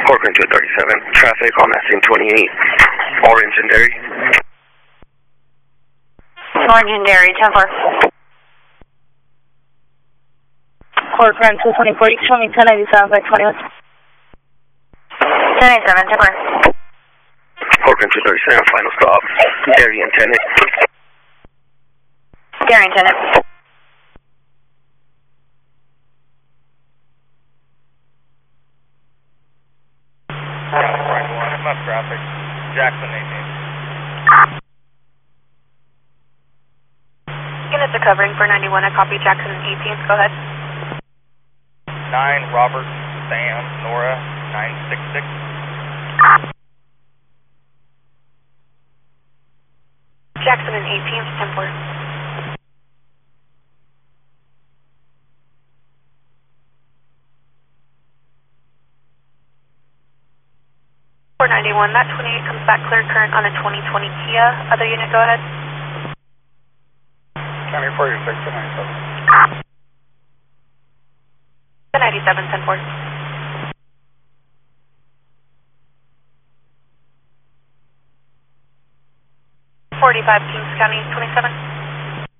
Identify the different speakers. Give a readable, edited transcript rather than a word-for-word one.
Speaker 1: Corcoran 237, traffic on that same 28, Orange and Dairy.
Speaker 2: Orange and Dairy, 10-4. Corcoran 224, show me 1097 by 21. 1097, 10-4.
Speaker 1: Corcoran 237, final stop, Dairy and Tenant.
Speaker 2: Dairy and Tenant.
Speaker 3: I'm up traffic, Jackson 18.
Speaker 4: Units are covering for 91, I copy Jackson 18th, go ahead.
Speaker 3: 9, Robert, Sam, Nora, 966.
Speaker 4: Jackson and 18th, 10-4. .491, that 28 comes back clear current on a 2020 Kia. Other unit, go ahead.
Speaker 3: County 46 to 97.
Speaker 4: 97, 10-4. .45 Kings County 27.